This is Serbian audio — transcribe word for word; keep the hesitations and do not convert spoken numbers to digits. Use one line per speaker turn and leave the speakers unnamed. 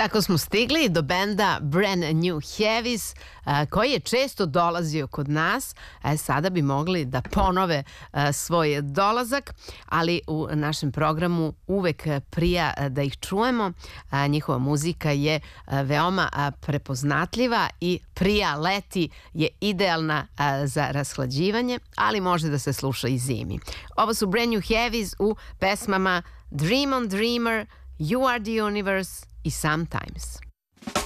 Tako smo stigli do benda Brand New Heavies, koji je često dolazio kod nas. E, sada bi mogli da ponove svoj dolazak, ali u našem programu uvek prija da ih čujemo. Njihova muzika je veoma prepoznatljiva i prija leti, je idealna za rashlađivanje, ali može da se sluša i zimi. Ovo su Brand New Heavies u pesmama Dream on Dreamer, You Are the Universe i Sometimes.